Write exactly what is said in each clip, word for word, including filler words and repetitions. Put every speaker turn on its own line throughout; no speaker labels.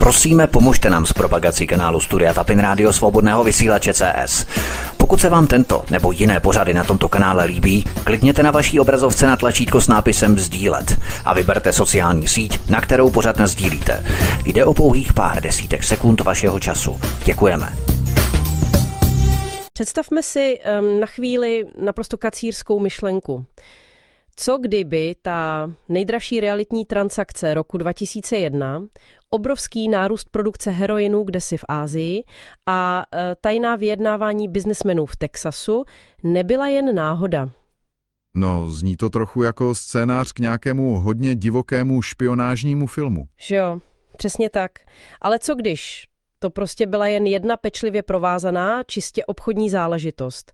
Prosíme, pomožte nám s propagací kanálu Studia Tapin Rádio Svobodného vysílače C S. Pokud se vám tento nebo jiné pořady na tomto kanále líbí, klikněte na vaší obrazovce na tlačítko s nápisem sdílet a vyberte sociální síť, na kterou pořad nasdílíte. Jde o pouhých pár desítek sekund vašeho času. Děkujeme.
Představme si um, na chvíli naprosto kacírskou myšlenku. Co kdyby ta nejdražší realitní transakce roku dva tisíce jedna, obrovský nárůst produkce heroinu kdesi v Asii a e, tajná vyjednávání biznesmenů v Texasu nebyla jen náhoda?
No, zní to trochu jako scénář k nějakému hodně divokému špionážnímu filmu.
Že jo, přesně tak. Ale co když to prostě byla jen jedna pečlivě provázaná, čistě obchodní záležitost?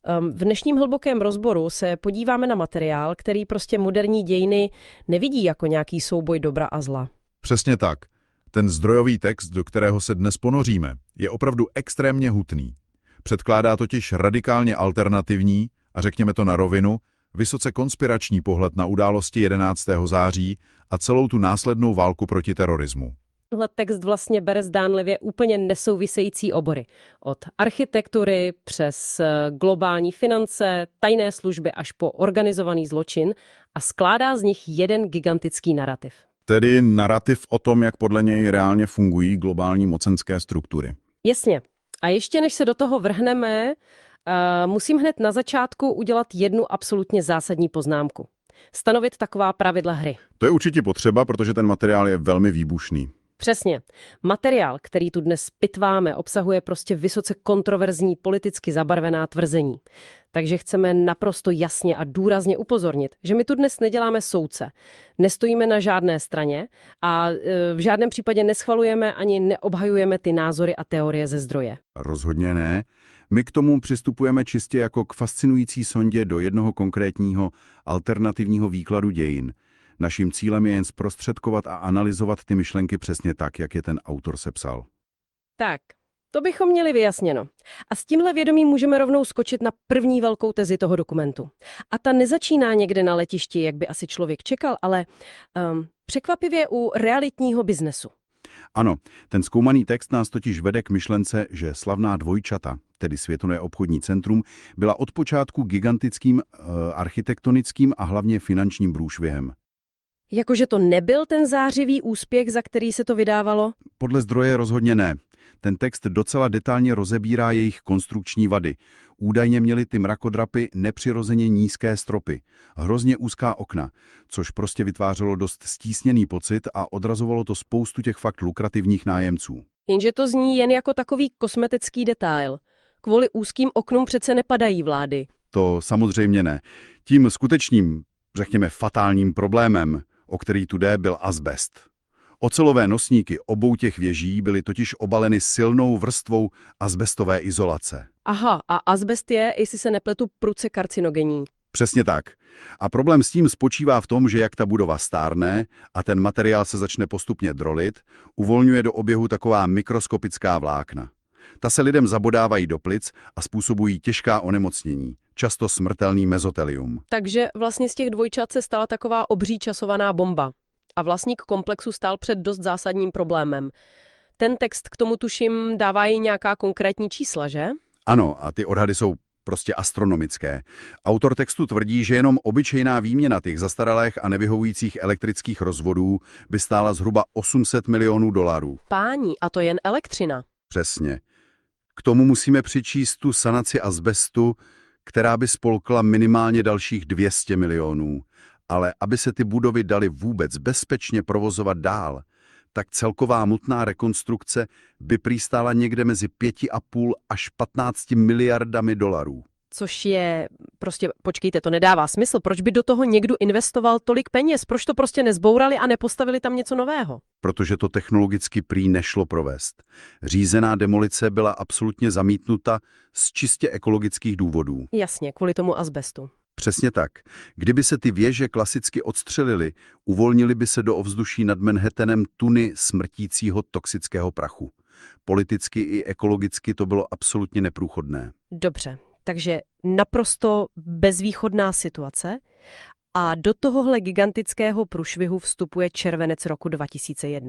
V dnešním hlubokém rozboru se podíváme na materiál, který prostě moderní dějiny nevidí jako nějaký souboj dobra a zla.
Přesně tak. Ten zdrojový text, do kterého se dnes ponoříme, je opravdu extrémně hutný. Předkládá totiž radikálně alternativní, a řekněme to na rovinu, vysoce konspirační pohled na události jedenáctého září a celou tu následnou válku proti terorismu.
Tenhle text vlastně bere zdánlivě úplně nesouvisející obory. Od architektury přes globální finance, tajné služby až po organizovaný zločin a skládá z nich jeden gigantický narrativ.
Tedy narrativ o tom, jak podle něj reálně fungují globální mocenské struktury.
Jasně. A ještě než se do toho vrhneme, uh, musím hned na začátku udělat jednu absolutně zásadní poznámku. Stanovit taková pravidla hry.
To je určitě potřeba, protože ten materiál je velmi výbušný.
Přesně. Materiál, který tu dnes pitváme, obsahuje prostě vysoce kontroverzní politicky zabarvená tvrzení. Takže chceme naprosto jasně a důrazně upozornit, že my tu dnes neděláme soudce, nestojíme na žádné straně a v žádném případě neschvalujeme ani neobhajujeme ty názory a teorie ze zdroje.
Rozhodně ne. My k tomu přistupujeme čistě jako k fascinující sondě do jednoho konkrétního alternativního výkladu dějin. Naším cílem je jen zprostředkovat a analyzovat ty myšlenky přesně tak, jak je ten autor sepsal.
Tak, to bychom měli vyjasněno. A s tímhle vědomím můžeme rovnou skočit na první velkou tezi toho dokumentu. A ta nezačíná někde na letišti, jak by asi člověk čekal, ale um, překvapivě u realitního biznesu.
Ano, ten zkoumaný text nás totiž vede k myšlence, že slavná dvojčata, tedy Světové obchodní centrum, byla od počátku gigantickým uh, architektonickým a hlavně finančním průšvihem.
Jakože to nebyl ten zářivý úspěch, za který se to vydávalo?
Podle zdroje rozhodně ne. Ten text docela detailně rozebírá jejich konstrukční vady. Údajně měly ty mrakodrapy nepřirozeně nízké stropy, hrozně úzká okna, což prostě vytvářelo dost stísněný pocit a odrazovalo to spoustu těch fakt lukrativních nájemců.
Jenže to zní jen jako takový kosmetický detail. Kvůli úzkým oknům přece nepadají vlády.
To samozřejmě ne. Tím skutečným, řekněme fatálním problémem, o který tu jde, byl azbest. Ocelové nosníky obou těch věží byly totiž obaleny silnou vrstvou azbestové izolace.
Aha, a azbest je, jestli se nepletu, prudce karcinogenní.
Přesně tak. A problém s tím spočívá v tom, že jak ta budova stárne a ten materiál se začne postupně drolit, uvolňuje do oběhu taková mikroskopická vlákna. Ta se lidem zabodávají do plic a způsobují těžká onemocnění, často smrtelný mezotelium.
Takže vlastně z těch dvojčat se stala taková obří časovaná bomba. A vlastník komplexu stál před dost zásadním problémem. Ten text k tomu tuším dává i nějaká konkrétní čísla, že?
Ano, a ty odhady jsou prostě astronomické. Autor textu tvrdí, že jenom obyčejná výměna těch zastaralých a nevyhovujících elektrických rozvodů by stála zhruba osm set milionů dolarů.
Páni, a to jen elektřina.
Přesně. K tomu musíme přičíst tu sanaci azbestu, která by spolkla minimálně dalších dvě stě milionů. Ale aby se ty budovy daly vůbec bezpečně provozovat dál, tak celková mutná rekonstrukce by prý stála někde mezi pěti a půl až patnácti miliardami dolarů.
Což je, prostě, počkejte, to nedává smysl. Proč by do toho někdo investoval tolik peněz? Proč to prostě nezbourali a nepostavili tam něco nového?
Protože to technologicky prý nešlo provést. Řízená demolice byla absolutně zamítnuta z čistě ekologických důvodů.
Jasně, kvůli tomu azbestu.
Přesně tak. Kdyby se ty věže klasicky odstřelily, uvolnily by se do ovzduší nad Manhattanem tuny smrtícího toxického prachu. Politicky i ekologicky to bylo absolutně neprůchodné.
Dobře, takže naprosto bezvýchodná situace a do tohohle gigantického průšvihu vstupuje červenec roku dva tisíce jedna.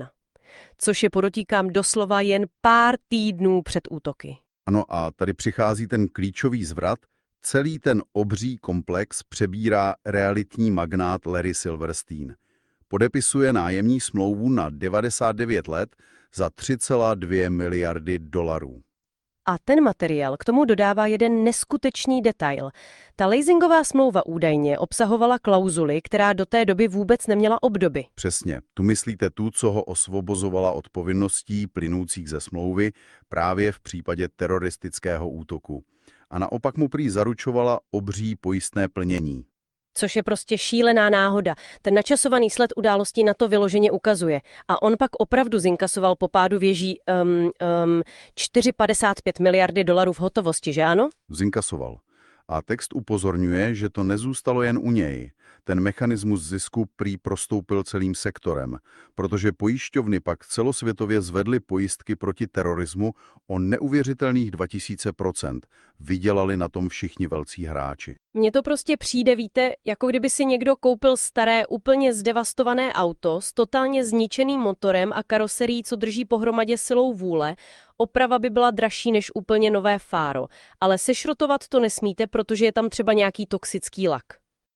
Což je, podotýkám, doslova jen pár týdnů před útoky.
Ano, a tady přichází ten klíčový zvrat. Celý ten obří komplex přebírá realitní magnát Larry Silverstein. Podepisuje nájemní smlouvu na devadesát devět let za tři celé dvě miliardy dolarů.
A ten materiál k tomu dodává jeden neskutečný detail. Ta leasingová smlouva údajně obsahovala klauzuli, která do té doby vůbec neměla obdoby.
Přesně. Tu myslíte tu, co ho osvobozovala od povinností plynoucích ze smlouvy právě v případě teroristického útoku. A naopak mu prý zaručovala obří pojistné plnění.
Což je prostě šílená náhoda. Ten načasovaný sled událostí na to vyloženě ukazuje. A on pak opravdu zinkasoval po pádu věží um, um, čtyři celé padesát pět miliardy dolarů v hotovosti, že ano?
Zinkasoval. A text upozorňuje, že to nezůstalo jen u něj. Ten mechanismus zisku prý prostoupil celým sektorem, protože pojišťovny pak celosvětově zvedly pojistky proti terorismu o neuvěřitelných dva tisíce procent. Vydělali na tom všichni velcí hráči.
Mně to prostě přijde, víte, jako kdyby si někdo koupil staré, úplně zdevastované auto s totálně zničeným motorem a karoserií, co drží pohromadě silou vůle. Oprava by byla dražší než úplně nové fáro, ale sešrotovat to nesmíte, protože je tam třeba nějaký toxický lak.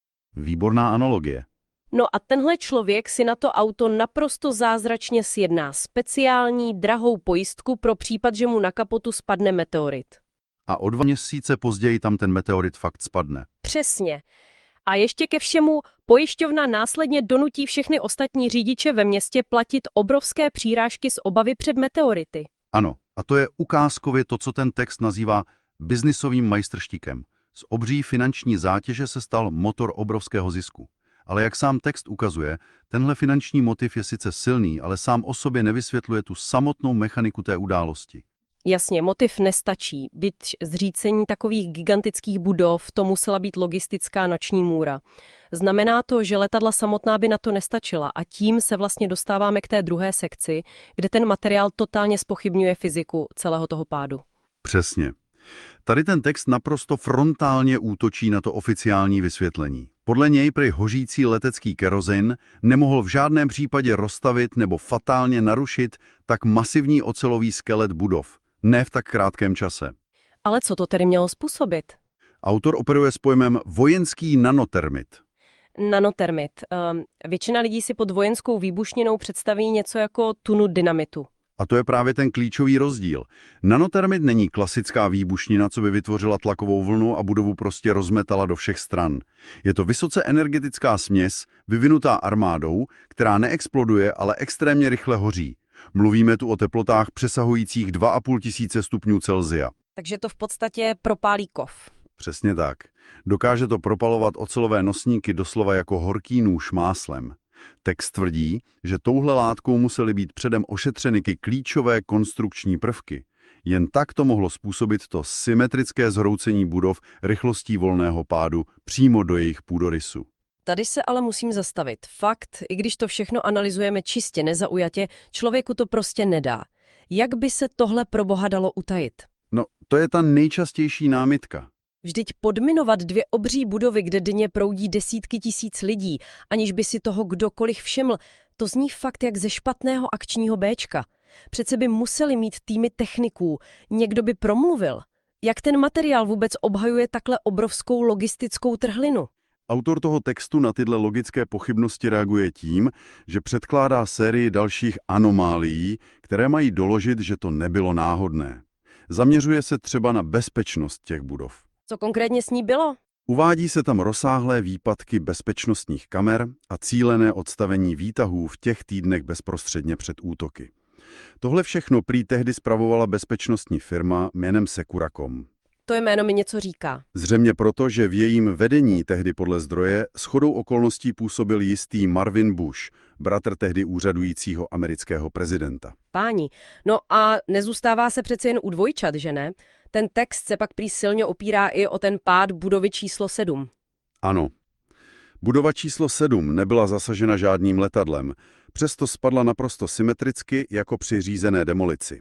Výborná analogie.
No a tenhle člověk si na to auto naprosto zázračně sjedná speciální drahou pojistku pro případ, že mu na kapotu spadne meteorit.
A o dva měsíce později tam ten meteorit fakt spadne.
Přesně. A ještě ke všemu, pojišťovna následně donutí všechny ostatní řidiče ve městě platit obrovské přírážky z obavy před meteority.
Ano, a to je ukázkově to, co ten text nazývá biznisovým majstrštíkem. Z obří finanční zátěže se stal motor obrovského zisku. Ale jak sám text ukazuje, tenhle finanční motiv je sice silný, ale sám o sobě nevysvětluje tu samotnou mechaniku té události.
Jasně, motiv nestačí. Byť zřícení takových gigantických budov, to musela být logistická noční můra. Znamená to, že letadla samotná by na to nestačila a tím se vlastně dostáváme k té druhé sekci, kde ten materiál totálně zpochybňuje fyziku celého toho pádu.
Přesně. Tady ten text naprosto frontálně útočí na to oficiální vysvětlení. Podle něj prý hořící letecký kerozin nemohl v žádném případě rozstavit nebo fatálně narušit tak masivní ocelový skelet budov. Ne v tak krátkém čase.
Ale co to tedy mělo způsobit?
Autor operuje s pojmem vojenský nanotermit.
Nanotermit. Um, většina lidí si pod vojenskou výbušninou představí něco jako tunu dynamitu.
A to je právě ten klíčový rozdíl. Nanotermit není klasická výbušnina, co by vytvořila tlakovou vlnu a budovu prostě rozmetala do všech stran. Je to vysoce energetická směs, vyvinutá armádou, která neexploduje, ale extrémně rychle hoří. Mluvíme tu o teplotách přesahujících dva a půl tisíce stupňů Celsia.
Takže to v podstatě propálí kov.
Přesně tak. Dokáže to propalovat ocelové nosníky doslova jako horký nůž máslem. Text tvrdí, že touhle látkou musely být předem ošetřeny ty klíčové konstrukční prvky. Jen tak to mohlo způsobit to symetrické zhroucení budov rychlostí volného pádu přímo do jejich půdorysu.
Tady se ale musím zastavit. Fakt, i když to všechno analyzujeme čistě nezaujatě, člověku to prostě nedá. Jak by se tohle pro boha dalo utajit?
No, to je ta nejčastější námitka.
Vždyť podminovat dvě obří budovy, kde denně proudí desítky tisíc lidí, aniž by si toho kdokoliv všiml, to zní fakt jak ze špatného akčního béčka. Přece by museli mít týmy techniků, někdo by promluvil. Jak ten materiál vůbec obhajuje takhle obrovskou logistickou trhlinu?
Autor toho textu na tyhle logické pochybnosti reaguje tím, že předkládá sérii dalších anomálií, které mají doložit, že to nebylo náhodné. Zaměřuje se třeba na bezpečnost těch budov.
Co konkrétně s ní bylo?
Uvádí se tam rozsáhlé výpadky bezpečnostních kamer a cílené odstavení výtahů v těch týdnech bezprostředně před útoky. Tohle všechno prý tehdy spravovala bezpečnostní firma jménem Securacom.
To jméno mi něco říká.
Zřejmě proto, že v jejím vedení tehdy podle zdroje shodou okolností působil jistý Marvin Bush, bratr tehdy úřadujícího amerického prezidenta.
Páni, no a nezůstává se přece jen u dvojčat, že ne? Ten text se pak prý silně opírá i o ten pád budovy číslo sedm.
Ano. Budova číslo sedm nebyla zasažena žádným letadlem, přesto spadla naprosto symetricky jako při řízené demolici.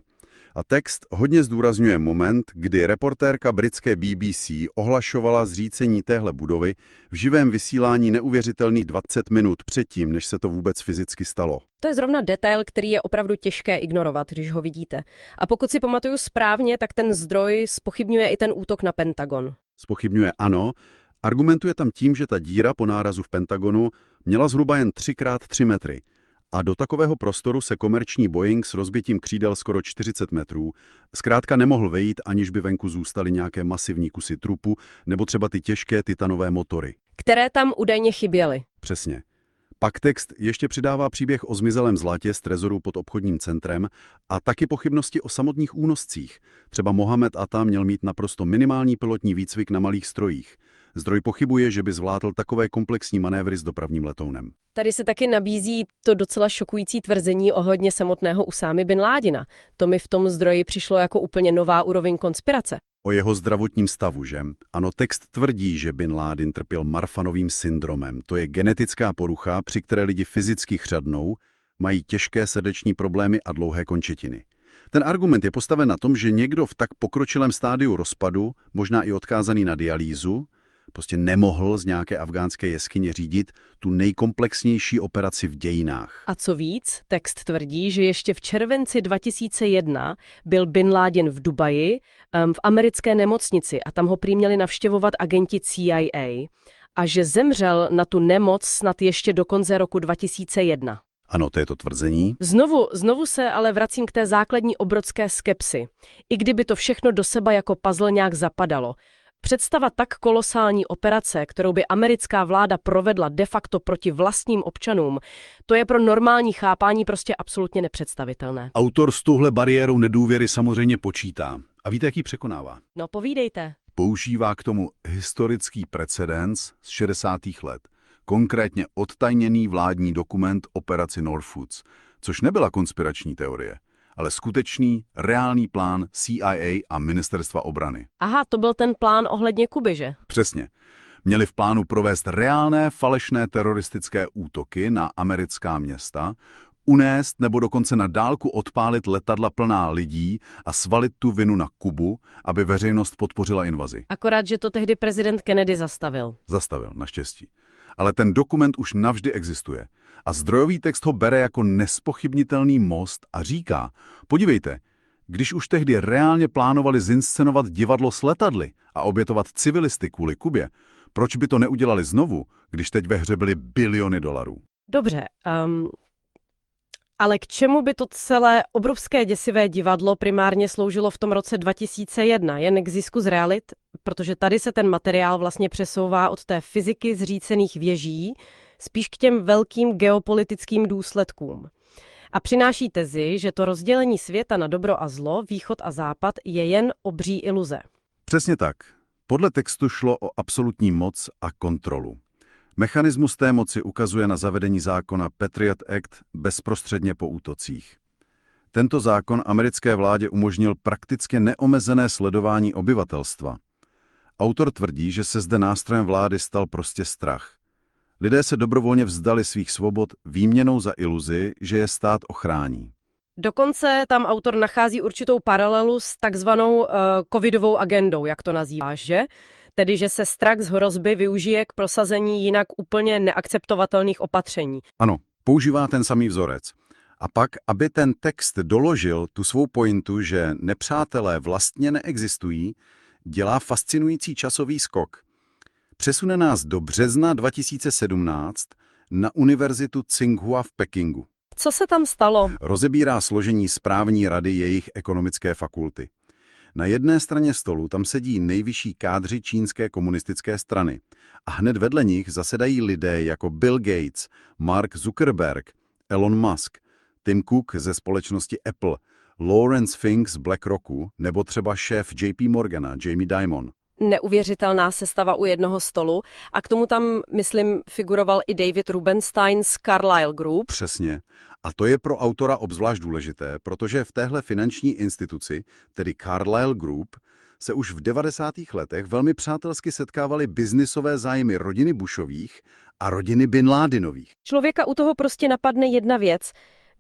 A text hodně zdůrazňuje moment, kdy reportérka britské B B C ohlašovala zřícení téhle budovy v živém vysílání neuvěřitelných dvacet minut předtím, než se to vůbec fyzicky stalo.
To je zrovna detail, který je opravdu těžké ignorovat, když ho vidíte. A pokud si pamatuju správně, tak ten zdroj zpochybňuje i ten útok na Pentagon.
Zpochybňuje ano, argumentuje tam tím, že ta díra po nárazu v Pentagonu měla zhruba jen tři krát tři metry. A do takového prostoru se komerční Boeing s rozbitím křídel skoro čtyřicet metrů zkrátka nemohl vejít, aniž by venku zůstaly nějaké masivní kusy trupu nebo třeba ty těžké titanové motory.
Které tam údajně chyběly.
Přesně. Pak text ještě přidává příběh o zmizelém zlatě z trezoru pod obchodním centrem a taky pochybnosti o samotných únoscích. Třeba Mohamed Atta měl mít naprosto minimální pilotní výcvik na malých strojích. Zdroj pochybuje, že by zvládl takové komplexní manévry s dopravním letounem.
Tady se taky nabízí to docela šokující tvrzení ohledně samotného Usámy bin Ládina. To mi v tom zdroji přišlo jako úplně nová úroveň konspirace.
O jeho zdravotním stavu, že? Ano, text tvrdí, že bin Ládin trpěl Marfanovým syndromem. To je genetická porucha, při které lidi fyzicky chřadnou, mají těžké srdeční problémy a dlouhé končetiny. Ten argument je postaven na tom, že někdo v tak pokročilém stádiu rozpadu, možná i odkázaný na dialýzu, prostě nemohl z nějaké afgánské jeskyně řídit tu nejkomplexnější operaci v dějinách.
A co víc, text tvrdí, že ještě v červenci dva tisíce jedna byl bin Ládin v Dubaji um, v americké nemocnici a tam ho prý měli navštěvovat agenti C I A a že zemřel na tu nemoc snad ještě do konce roku dva tisíce jedna.
Ano, to je to tvrzení.
Znovu, znovu se ale vracím k té základní obrodské skepsi. I kdyby to všechno do sebe jako puzzle nějak zapadalo, představa tak kolosální operace, kterou by americká vláda provedla de facto proti vlastním občanům, to je pro normální chápání prostě absolutně nepředstavitelné.
Autor s touhle bariérou nedůvěry samozřejmě počítá. A víte, jak ji překonává?
No povídejte.
Používá k tomu historický precedens z šedesátých let. Konkrétně odtajněný vládní dokument operaci Northwoods, což nebyla konspirační teorie, ale skutečný, reálný plán C I A a Ministerstva obrany.
Aha, to byl ten plán ohledně Kuby, že?
Přesně. Měli v plánu provést reálné falešné teroristické útoky na americká města, unést nebo dokonce na dálku odpálit letadla plná lidí a svalit tu vinu na Kubu, aby veřejnost podpořila invazi.
Akorát, že to tehdy prezident Kennedy zastavil.
Zastavil, naštěstí. Ale ten dokument už navždy existuje. A zdrojový text ho bere jako nespochybnitelný most a říká, podívejte, když už tehdy reálně plánovali zinscenovat divadlo s letadly a obětovat civilisty kvůli Kubě, proč by to neudělali znovu, když teď ve hře byly biliony dolarů?
Dobře, um, ale k čemu by to celé obrovské děsivé divadlo primárně sloužilo v tom roce dva tisíce jedna? Jen k zisku z realit? Protože tady se ten materiál vlastně přesouvá od té fyziky zřícených věží spíš k těm velkým geopolitickým důsledkům. A přináší tezi, že to rozdělení světa na dobro a zlo, východ a západ, je jen obří iluze.
Přesně tak. Podle textu šlo o absolutní moc a kontrolu. Mechanismus té moci ukazuje na zavedení zákona Patriot Act bezprostředně po útocích. Tento zákon americké vládě umožnil prakticky neomezené sledování obyvatelstva. Autor tvrdí, že se zde nástrojem vlády stal prostě strach. Lidé se dobrovolně vzdali svých svobod výměnou za iluzi, že je stát ochrání.
Dokonce tam autor nachází určitou paralelu s takzvanou uh, covidovou agendou, jak to nazýváš, že? Tedy, že se strach z hrozby využije k prosazení jinak úplně neakceptovatelných opatření.
Ano, používá ten samý vzorec. A pak, aby ten text doložil tu svou pointu, že nepřátelé vlastně neexistují, dělá fascinující časový skok. Přesune nás do března dva tisíce sedmnáct na univerzitu Tsinghua v Pekingu.
Co se tam stalo?
Rozebírá složení správní rady jejich ekonomické fakulty. Na jedné straně stolu tam sedí nejvyšší kádři čínské komunistické strany a hned vedle nich zasedají lidé jako Bill Gates, Mark Zuckerberg, Elon Musk, Tim Cook ze společnosti Apple, Lawrence Fink z BlackRocku nebo třeba šéf J P Morgana Jamie Dimon.
Neuvěřitelná sestava u jednoho stolu a k tomu tam, myslím, figuroval i David Rubenstein z Carlyle Group.
Přesně. A to je pro autora obzvlášť důležité, protože v téhle finanční instituci, tedy Carlyle Group, se už v devadesátých letech velmi přátelsky setkávaly biznisové zájmy rodiny Bushových a rodiny Bin Ládinových.
Člověka u toho prostě napadne jedna věc.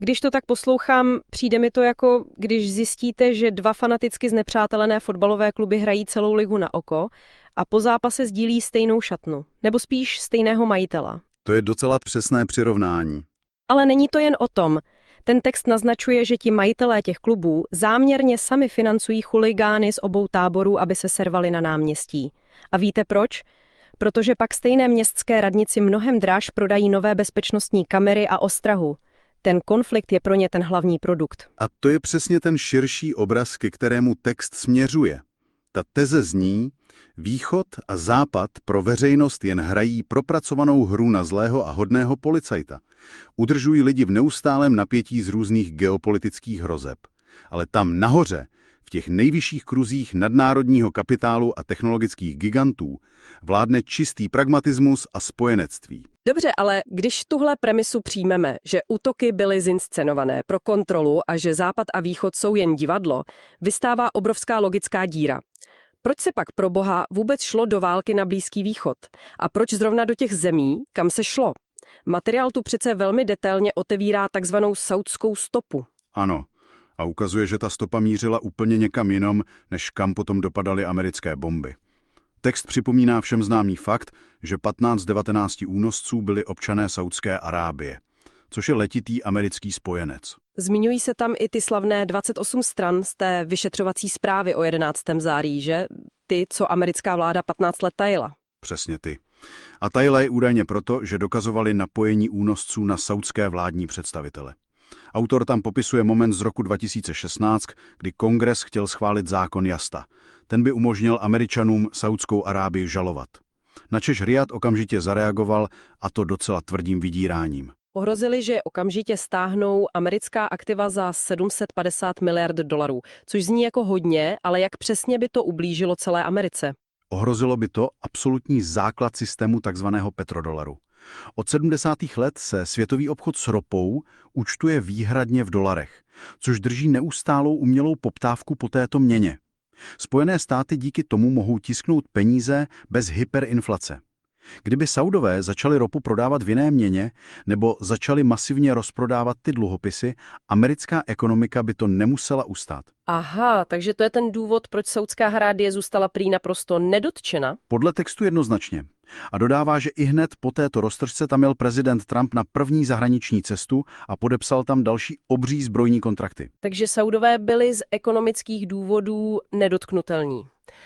Když to tak poslouchám, přijde mi to jako, když zjistíte, že dva fanaticky znepřátelené fotbalové kluby hrají celou ligu na oko a po zápase sdílí stejnou šatnu, nebo spíš stejného majitele.
To je docela přesné přirovnání.
Ale není to jen o tom. Ten text naznačuje, že ti majitelé těch klubů záměrně sami financují chuligány z obou táborů, aby se servali na náměstí. A víte proč? Protože pak stejné městské radnici mnohem dráž prodají nové bezpečnostní kamery a ostrahu. Ten konflikt je pro ně ten hlavní produkt.
A to je přesně ten širší obraz, ke kterému text směřuje. Ta teze zní, Východ a Západ pro veřejnost jen hrají propracovanou hru na zlého a hodného policajta. Udržují lidi v neustálém napětí z různých geopolitických hrozeb. Ale tam nahoře, v těch nejvyšších kruzích nadnárodního kapitálu a technologických gigantů, vládne čistý pragmatismus a spojenectví.
Dobře, ale když tuhle premisu přijmeme, že útoky byly zinscenované pro kontrolu a že Západ a Východ jsou jen divadlo, vystává obrovská logická díra. Proč se pak pro boha vůbec šlo do války na Blízký východ? A proč zrovna do těch zemí, kam se šlo? Materiál tu přece velmi detailně otevírá takzvanou saudskou stopu.
Ano, a ukazuje, že ta stopa mířila úplně někam jinam, než kam potom dopadaly americké bomby. Text připomíná všem známý fakt, že patnáct z devatenácti únosců byli občané Saudské Arábie, což je letitý americký spojenec.
Zmiňují se tam i ty slavné dvacet osm stran z té vyšetřovací zprávy o jedenáctého září, že? Ty, co americká vláda patnáct let tajila.
Přesně ty. A tajila je údajně proto, že dokazovali napojení únosců na saudské vládní představitele. Autor tam popisuje moment z roku dva tisíce šestnáct, kdy Kongres chtěl schválit zákon Jasta. Ten by umožnil Američanům Saudskou Arábii žalovat. Načež Riad okamžitě zareagoval, a to docela tvrdým vydíráním.
Pohrozili, že okamžitě stáhnou americká aktiva za sedm set padesát miliard dolarů, což zní jako hodně, ale jak přesně by to ublížilo celé Americe?
Ohrozilo by to absolutní základ systému takzvaného petrodolaru. Od sedmdesátých let se světový obchod s ropou účtuje výhradně v dolarech, což drží neustálou umělou poptávku po této měně. Spojené státy díky tomu mohou tisknout peníze bez hyperinflace. Kdyby Saudové začali ropu prodávat v jiné měně nebo začali masivně rozprodávat ty dluhopisy, americká ekonomika by to nemusela ustát.
Aha, takže to je ten důvod, proč Saudská Arábie zůstala prý naprosto nedotčena?
Podle textu jednoznačně. A dodává, že i hned po této roztržce tam jel prezident Trump na první zahraniční cestu a podepsal tam další obří zbrojní kontrakty.
Takže Saudové byli z ekonomických důvodů nedotknutelní.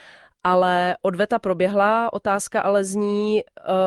Ale odveta proběhla, otázka ale zní,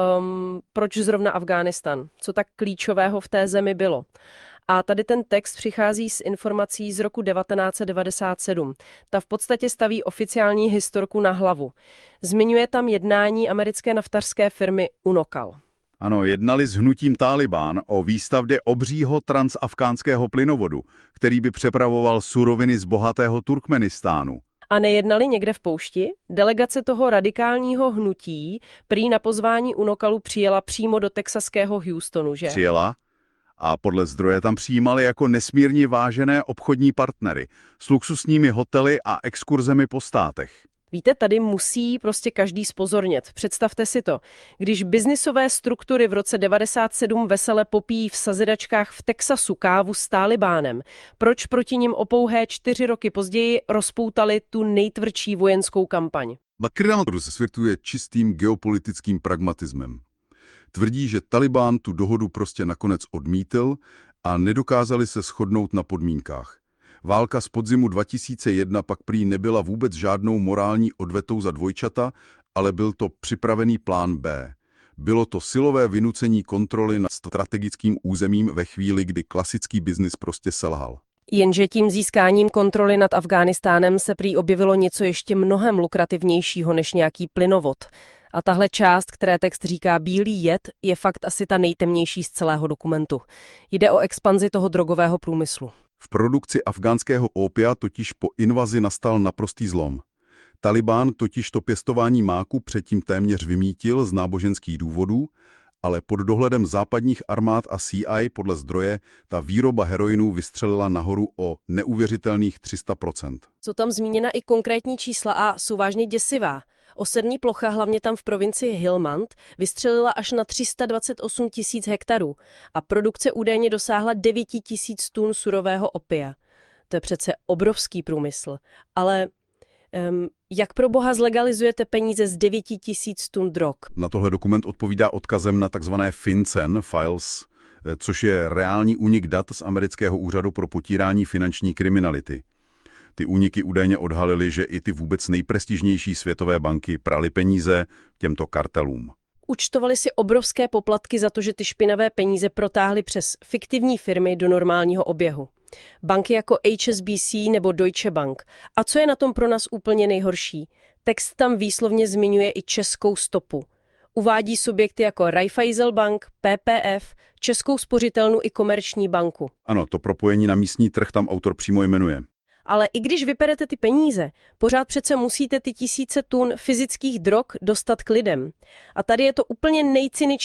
um, proč zrovna Afghánistán? Co tak klíčového v té zemi bylo? A tady ten text přichází s informací z roku devatenáct set devadesát sedm. Ta v podstatě staví oficiální historku na hlavu. Zmiňuje tam jednání americké naftařské firmy Unocal.
Ano, jednali s hnutím Tálibán o výstavbě obřího transafgánského plynovodu, který by přepravoval suroviny z bohatého Turkmenistánu.
A nejednali někde v poušti? Delegace toho radikálního hnutí prý na pozvání Unocalu přijela přímo do texaského Houstonu, že?
Přijela a podle zdroje tam přijímali jako nesmírně vážené obchodní partnery s luxusními hotely a exkurzemi po státech.
Víte, tady musí prostě každý zpozornět. Představte si to. Když biznisové struktury v roce devadesát sedm vesele popíjí v sazedačkách v Texasu kávu s Tálibánem, proč proti nim o pouhé čtyři roky později rozpoutali tu nejtvrdší vojenskou kampaň?
Bakr se světuje čistým geopolitickým pragmatismem. Tvrdí, že Talibán tu dohodu prostě nakonec odmítl a nedokázali se shodnout na podmínkách. Válka z podzimu dva tisíce jedna pak prý nebyla vůbec žádnou morální odvetou za dvojčata, ale byl to připravený plán B. Bylo to silové vynucení kontroly nad strategickým územím ve chvíli, kdy klasický biznis prostě selhal.
Jenže tím získáním kontroly nad Afghánistánem se prý objevilo něco ještě mnohem lukrativnějšího než nějaký plynovod. A tahle část, které text říká bílý jed, je fakt asi ta nejtemnější z celého dokumentu. Jde o expanzi toho drogového průmyslu.
V produkci afgánského ópia totiž po invazi nastal naprostý zlom. Talibán totiž to pěstování máku předtím téměř vymítil z náboženských důvodů, ale pod dohledem západních armád a C I podle zdroje ta výroba heroinu vystřelila nahoru o neuvěřitelných tři sta procent.
Jsou tam zmíněna i konkrétní čísla a jsou vážně děsivá. Osadní plocha, hlavně tam v provincii Helmand, vystřelila až na tři sta dvacet osm tisíc hektarů a produkce údajně dosáhla devět tisíc tun surového opia. To je přece obrovský průmysl. Ale um, jak pro boha zlegalizujete peníze z devět tisíc tun drog?
Na tohle dokument odpovídá odkazem na takzvané FinCEN files, což je reální únik dat z amerického úřadu pro potírání finanční kriminality. Ty úniky údajně odhalily, že i ty vůbec nejprestižnější světové banky praly peníze těmto kartelům.
Účtovali si obrovské poplatky za to, že ty špinavé peníze protáhly přes fiktivní firmy do normálního oběhu. Banky jako H S B C nebo Deutsche Bank. A co je na tom pro nás úplně nejhorší? Text tam výslovně zmiňuje i českou stopu. Uvádí subjekty jako Raiffeisenbank, P P F, Českou spořitelnu i Komerční banku.
Ano, to propojení na místní trh tam autor přímo jmenuje.
Ale i když vyperete ty peníze, pořád přece musíte ty tisíce tun fyzických drog dostat k lidem. A tady je to úplně nejcyničtější